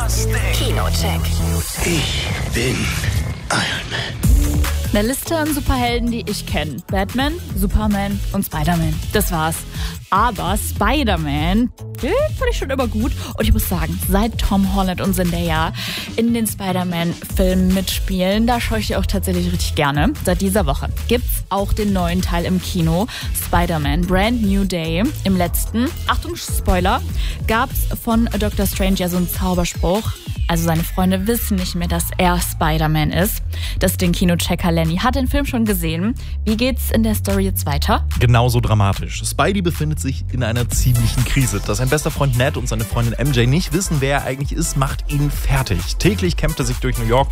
Kinocheck. Ich bin Iron Man. Eine Liste an Superhelden, die ich kenne. Batman, Superman und Spider-Man. Das war's. Aber Spider-Man, den fand ich schon immer gut. Und ich muss sagen, seit Tom Holland und Zendaya in den Spider-Man-Filmen mitspielen, da schaue ich die auch tatsächlich richtig gerne. Seit dieser Woche gibt's auch den neuen Teil im Kino. Spider-Man Brand New Day. Im letzten, Achtung, Spoiler, gab's von Dr. Strange ja so einen Zauberspruch. Also seine Freunde wissen nicht mehr, dass er Spider-Man ist. Das ist den Kinochecker Lenny. Hat den Film schon gesehen. Wie geht's in der Story jetzt weiter? Genauso dramatisch. Spidey befindet sich in einer ziemlichen Krise. Dass sein bester Freund Ned und seine Freundin MJ nicht wissen, wer er eigentlich ist, macht ihn fertig. Täglich kämpft er sich durch New York